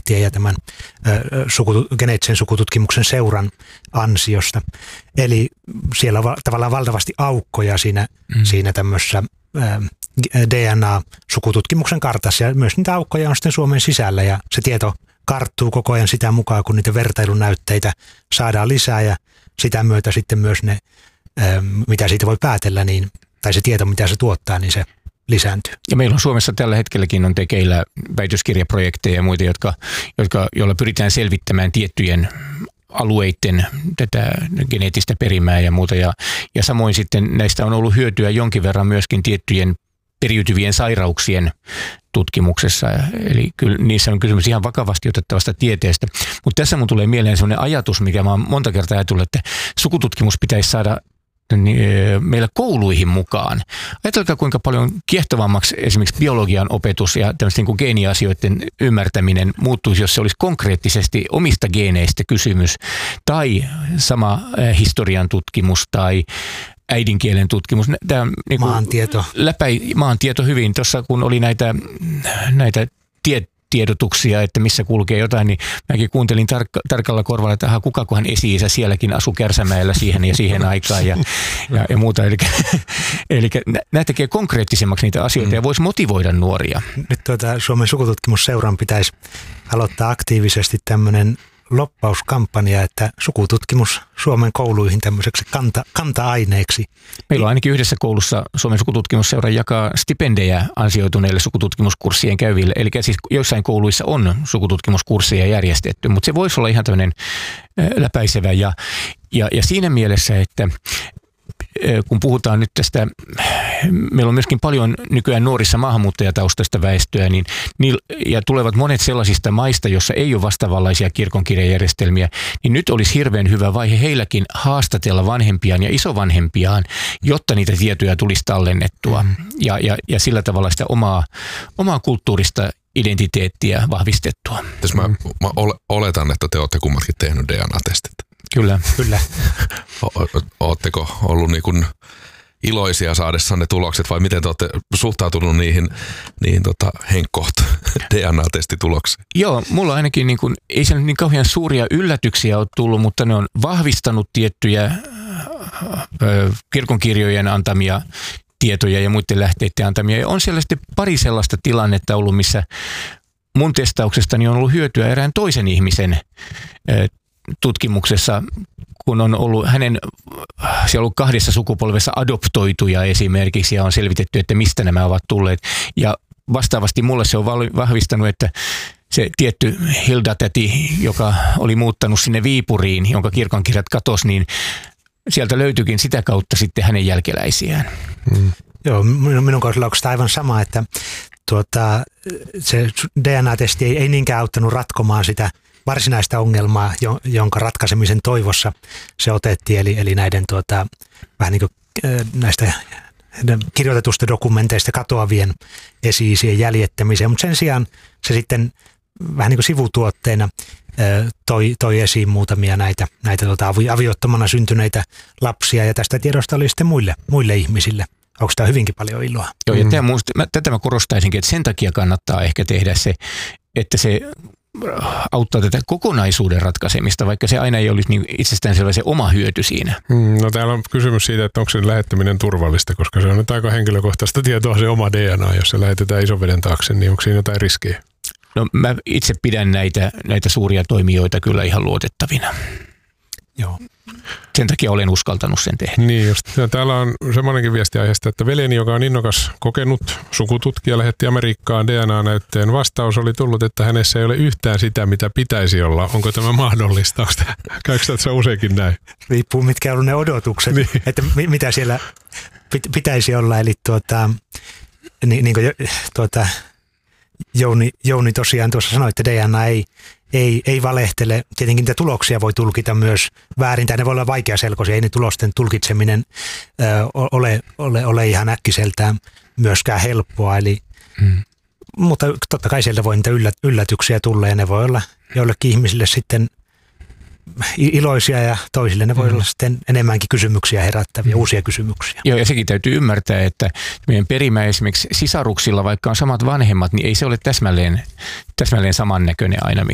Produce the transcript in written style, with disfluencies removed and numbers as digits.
projektien ja tämän geneettisen sukututkimuksen seuran ansiosta. Eli siellä on tavallaan valtavasti aukkoja siinä tämmöisessä DNA-sukututkimuksen kartassa, ja myös niitä aukkoja on sitten Suomen sisällä, ja se tieto karttuu koko ajan sitä mukaan, kun niitä vertailunäytteitä saadaan lisää, ja sitä myötä sitten myös ne, mitä siitä voi päätellä, tai se tieto, mitä se tuottaa, niin se lisääntyy. Ja meillä on Suomessa tällä hetkelläkin on tekeillä väitöskirjaprojekteja ja muita, joilla pyritään selvittämään tiettyjen alueiden tätä geneettistä perimää ja muuta. Ja samoin sitten näistä on ollut hyötyä jonkin verran myöskin tiettyjen periytyvien sairauksien tutkimuksessa. Eli kyllä niissä on kysymys ihan vakavasti otettavasta tieteestä. Mutta tässä mun tulee mieleen sellainen ajatus, mikä mä oon monta kertaa ajatellut, että sukututkimus pitäisi saada meillä kouluihin mukaan. Ajatelkaa, kuinka paljon kiehtovammaksi esimerkiksi biologian opetus ja tämmöisten niin kuin geeniasioiden ymmärtäminen muuttuisi, jos se olisi konkreettisesti omista geeneistä kysymys, tai sama historian tutkimus tai äidinkielen tutkimus. Tämä, niin kuin maantieto. Maantieto hyvin. Tuossa kun oli näitä tiedotuksia, että missä kulkee jotain, niin mäkin kuuntelin tarkalla korvalla, että kukakohan esi-isä sielläkin asui Kärsämäellä siihen ja siihen aikaan ja muuta. Eli nämä tekee konkreettisemmaksi niitä asioita ja voisi motivoida nuoria. Nyt Suomen sukututkimusseuran pitäisi aloittaa aktiivisesti tämmöinen loppauskampanja, että sukututkimus Suomen kouluihin tämmöiseksi kanta-aineeksi. Meillä on ainakin yhdessä koulussa Suomen sukututkimusseura jakaa stipendejä ansioituneille sukututkimuskurssien käyville. Eli siis joissain kouluissa on sukututkimuskursseja järjestetty, mutta se voisi olla ihan tämmöinen läpäisevä ja siinä mielessä, että kun puhutaan nyt tästä, meillä on myöskin paljon nykyään nuorissa maahanmuuttajataustaista väestöä, ja tulevat monet sellaisista maista, jossa ei ole vastaavanlaisia kirkonkirjajärjestelmiä, niin nyt olisi hirveän hyvä vaihe heilläkin haastatella vanhempiaan ja isovanhempiaan, jotta niitä tietoja tulisi tallennettua ja sillä tavalla sitä omaa kulttuurista identiteettiä vahvistettua. Jos mä oletan, että te olette kummatkin tehnyt DNA-testit. Kyllä. Oletteko ollut niin kuin iloisia saadessanne tulokset vai miten te olette suhtautunut niihin Henkkoht DNA-testituloksiin? Joo, mulla ainakin ei se niin kauhean suuria yllätyksiä ole tullut, mutta ne on vahvistanut tiettyjä kirkonkirjojen antamia tietoja ja muiden lähteiden antamia. Ja on siellä sitten pari sellaista tilannetta ollut, missä mun testauksestani on ollut hyötyä erään toisen ihmisen tutkimuksessa, kun on ollut siellä on ollut 2 sukupolvessa adoptoituja esimerkiksi ja on selvitetty, että mistä nämä ovat tulleet. Ja vastaavasti mulle se on vahvistanut, että se tietty Hilda-täti, joka oli muuttanut sinne Viipuriin, jonka kirkonkirjat katosi, niin sieltä löytyikin sitä kautta sitten hänen jälkeläisiään. Joo, minun kohdalla on aivan sama, että se DNA-testi ei niinkään auttanut ratkomaan sitä varsinaista ongelmaa, jonka ratkaisemisen toivossa se otettiin, eli näiden vähän niin kuin näistä kirjoitetusta dokumenteista katoavien esi-isien jäljittämiseen, mutta sen sijaan se sitten vähän niin kuin sivutuotteena toi esiin muutamia näitä aviottomana syntyneitä lapsia, ja tästä tiedosta oli sitten muille ihmisille. Onko tämä hyvinkin paljon iloa? Joo, ja tätä mä korostaisinkin, että sen takia kannattaa ehkä tehdä se, että se auttaa tätä kokonaisuuden ratkaisemista, vaikka se aina ei olisi niin itsestäänselvä se oma hyöty siinä. No täällä on kysymys siitä, että onko sen lähettäminen turvallista, koska se on nyt aika henkilökohtaista tietoa se oma DNA, jos se lähetetään isoveden taakse, niin onko siinä jotain riskiä? No mä itse pidän näitä suuria toimijoita kyllä ihan luotettavina. Joo. Sen takia olen uskaltanut sen tehdä. Niin just. Ja täällä on semmoinenkin viesti aiheesta, että veljeni, joka on innokas kokenut sukututkija, lähetti Amerikkaan DNA-näytteen. Vastaus oli tullut, että hänessä ei ole yhtään sitä, mitä pitäisi olla. Onko tämä mahdollista? Käykö tässä useinkin näin? Riippuu mitkä on ne odotukset, niin. Että mitä siellä pitäisi olla. Eli niin kuin Jouni tosiaan tuossa sanoi, että DNA ei valehtele. Tietenkin niitä tuloksia voi tulkita myös väärin, tai ne voi olla vaikeaselkoisia. Ei ne tulosten tulkitseminen ole ihan äkkiseltään myöskään helppoa. Mutta totta kai sieltä voi niitä yllätyksiä tulla, ja ne voi olla joillekin ihmisille sitten iloisia, ja toisille ne voi olla sitten enemmänkin kysymyksiä herättäviä, uusia kysymyksiä. Joo, ja sekin täytyy ymmärtää, että meidän perimä esimerkiksi sisaruksilla, vaikka on samat vanhemmat, niin ei se ole täsmälleen samannäköinen aina